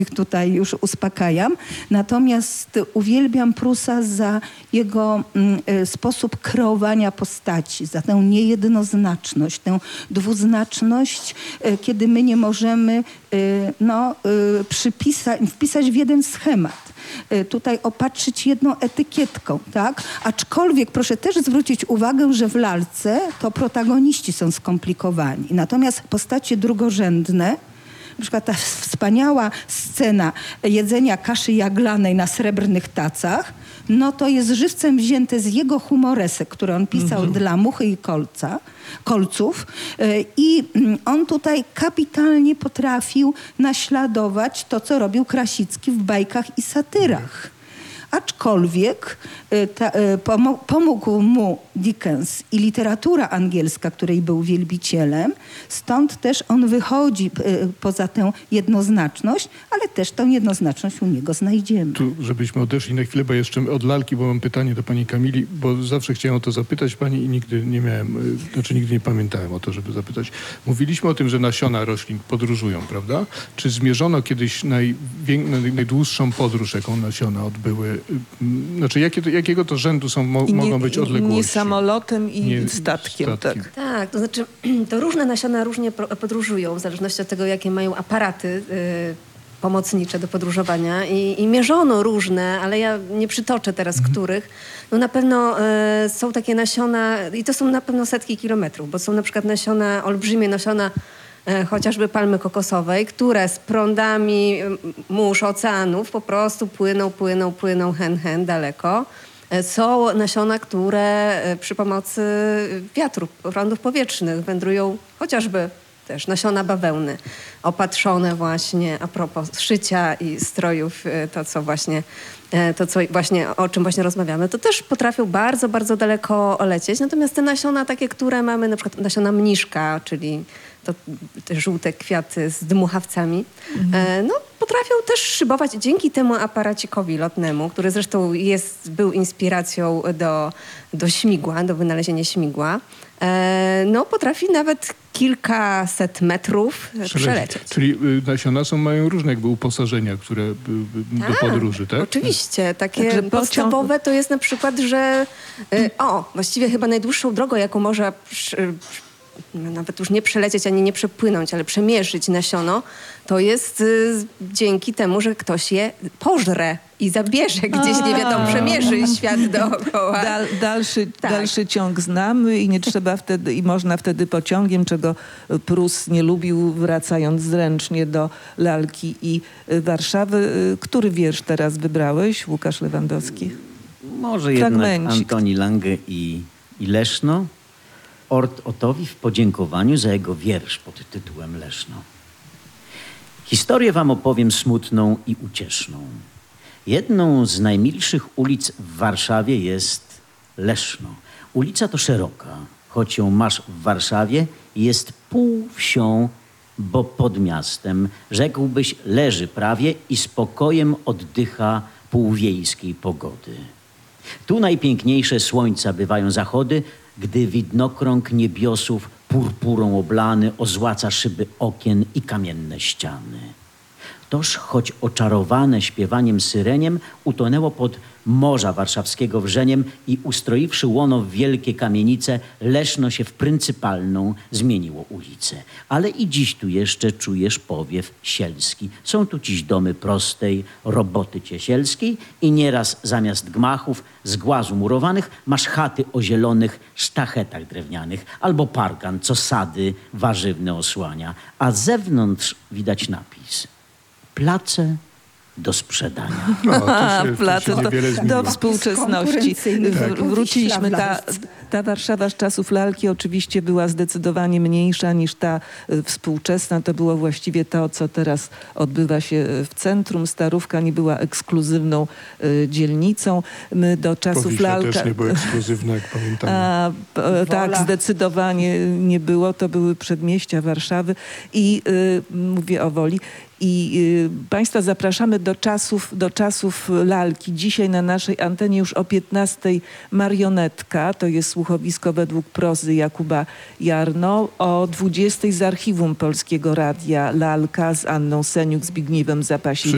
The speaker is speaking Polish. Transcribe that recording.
tutaj już uspokajam. Natomiast uwielbiam Prusa za jego sposób kreowania postaci, za tę niejednoznaczność, tę dwuznaczność, kiedy my nie możemy wpisać w jeden schemat. Tutaj opatrzyć jedną etykietką, tak? Aczkolwiek proszę też zwrócić uwagę, że w lalce to protagoniści są skomplikowani. Natomiast postacie drugorzędne, na przykład ta wspaniała scena jedzenia kaszy jaglanej na srebrnych tacach, no to jest żywcem wzięte z jego humoresek, które on pisał dla Muchy i Kolców. I on tutaj kapitalnie potrafił naśladować to, co robił Krasicki w bajkach i satyrach. Aczkolwiek pomógł mu Dickens i literatura angielska, której był wielbicielem. Stąd też on wychodzi poza tę jednoznaczność, ale też tę jednoznaczność u niego znajdziemy. Tu, żebyśmy odeszli na chwilę, bo jeszcze od lalki, bo mam pytanie do pani Kamili, bo zawsze chciałem o to zapytać pani i nigdy nie miałem, nigdy nie pamiętałem o to, żeby zapytać. Mówiliśmy o tym, że nasiona roślin podróżują, prawda? Czy zmierzono kiedyś najdłuższą podróż, jaką nasiona odbyły? Znaczy, jakiego to rzędu mogą być odległości? Nie samolotem i statkiem. Tak, to znaczy to różne nasiona różnie podróżują w zależności od tego, jakie mają aparaty pomocnicze do podróżowania i mierzono różne, ale ja nie przytoczę teraz których. No na pewno są takie nasiona i to są na pewno setki kilometrów, bo są na przykład olbrzymie nasiona chociażby palmy kokosowej, które z prądami mórz, oceanów po prostu płyną daleko. Są nasiona, które przy pomocy wiatru, prądów powietrznych wędrują, chociażby też nasiona bawełny, opatrzone właśnie a propos szycia i strojów, o czym właśnie rozmawiamy, to też potrafią bardzo, bardzo daleko lecieć. Natomiast te nasiona takie, które mamy, na przykład nasiona mniszka, czyli te żółte kwiaty z dmuchawcami, potrafią też szybować dzięki temu aparacikowi lotnemu, który zresztą był inspiracją do śmigła, do wynalezienia śmigła. Potrafi nawet kilkaset metrów przelecieć. Czyli nasiona mają różne jakby uposażenia, które do podróży, tak? Oczywiście. Takie podstawowe to jest na przykład, że właściwie chyba najdłuższą drogą, jaką może nawet już nie przelecieć, ani nie przepłynąć, ale przemierzyć nasiono, to jest dzięki temu, że ktoś je pożre i zabierze gdzieś, nie wiadomo, przemierzy świat dookoła. Dalszy ciąg znamy i nie trzeba wtedy, i można wtedy pociągiem, czego Prus nie lubił, wracając zręcznie do lalki i Warszawy. Który wiersz teraz wybrałeś, Łukasz Lewandowski? Może jednak Antoni Lange i Leszno. Ort Otowi w podziękowaniu za jego wiersz pod tytułem Leszno. Historię wam opowiem smutną i ucieszną. Jedną z najmilszych ulic w Warszawie jest Leszno. Ulica to szeroka, choć ją masz w Warszawie, jest pół wsią, bo pod miastem, rzekłbyś, leży prawie i spokojem oddycha półwiejskiej pogody. Tu najpiękniejsze słońca bywają zachody, gdy widnokrąg niebiosów purpurą oblany ozłaca szyby okien i kamienne ściany. Toż, choć oczarowane śpiewaniem syreniem, utonęło pod morza warszawskiego wrzeniem i ustroiwszy łono w wielkie kamienice, Leszno się w pryncypalną zmieniło ulicę. Ale i dziś tu jeszcze czujesz powiew sielski. Są tu dziś domy prostej roboty ciesielskiej i nieraz zamiast gmachów z głazu murowanych masz chaty o zielonych sztachetach drewnianych albo parkan, co sady warzywne osłania, a z zewnątrz widać napis: place do sprzedania. Place do współczesności. Wróciliśmy. Ta Warszawa z czasów lalki oczywiście była zdecydowanie mniejsza niż ta współczesna. To było właściwie to, co teraz odbywa się w centrum. Starówka nie była ekskluzywną dzielnicą. My do czasów lalka też nie była ekskluzywna, jak pamiętamy. Tak, zdecydowanie nie było. To były przedmieścia Warszawy i mówię o Woli. I Państwa zapraszamy do czasów lalki. Dzisiaj na naszej antenie już o 15:00 Marionetka, to jest słuchowisko według prozy Jakuba Jarno. O 20:00 z archiwum Polskiego Radia Lalka z Anną Seniuk, Zbigniewem Zapasiewicz.